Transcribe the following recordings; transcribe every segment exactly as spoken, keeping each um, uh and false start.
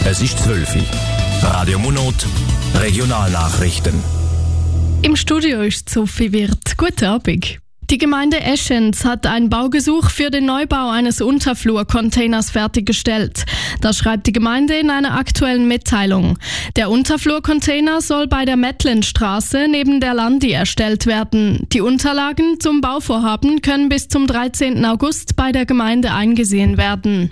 Es ist zwölf Uhr. Radio Monot, Regionalnachrichten. Im Studio ist Sophie Wirth. Guten Abend. Die Gemeinde Eschenz hat ein Baugesuch für den Neubau eines Unterflurcontainers fertiggestellt. Das schreibt die Gemeinde in einer aktuellen Mitteilung. Der Unterflurcontainer soll bei der Mettlenstraße neben der Landi erstellt werden. Die Unterlagen zum Bauvorhaben können bis zum dreizehnten August bei der Gemeinde eingesehen werden.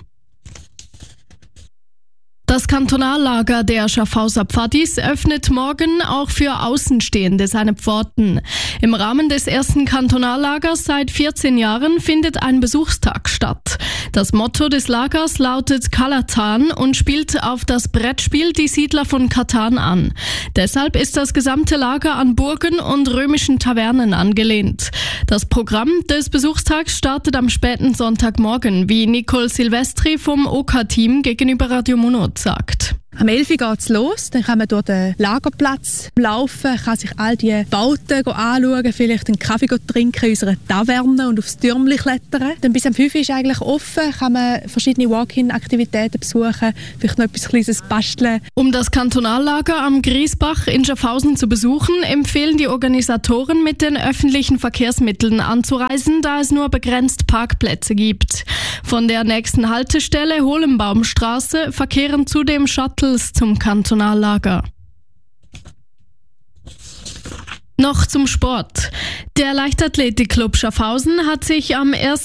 Das Kantonallager der Schaffhauser Pfadis öffnet morgen auch für Außenstehende seine Pforten. Im Rahmen des ersten Kantonallagers seit vierzehn Jahren findet ein Besuchstag statt. Das Motto des Lagers lautet Kalatan und spielt auf das Brettspiel Die Siedler von Katan an. Deshalb ist das gesamte Lager an Burgen und römischen Tavernen angelehnt. Das Programm des Besuchstags startet am späten Sonntagmorgen, wie Nicole Silvestri vom O K-Team gegenüber Radio Monot sagt. Am elf Uhr geht es los, dann kann man durch den Lagerplatz laufen, kann sich all die Bauten anschauen, vielleicht einen Kaffee trinken in unserer Taverne und aufs Türmchen klettern. Dann bis am fünf Uhr ist eigentlich offen, kann man verschiedene Walk-in-Aktivitäten besuchen, vielleicht noch etwas Kleines basteln. Um das Kantonallager am Griesbach in Schaffhausen zu besuchen, empfehlen die Organisatoren, mit den öffentlichen Verkehrsmitteln anzureisen, da es nur begrenzt Parkplätze gibt. Von der nächsten Haltestelle Holenbaumstraße verkehren zudem Shuttle zum Kantonallager. Noch zum Sport. Der Leichtathletikclub Schaffhausen hat sich am ersten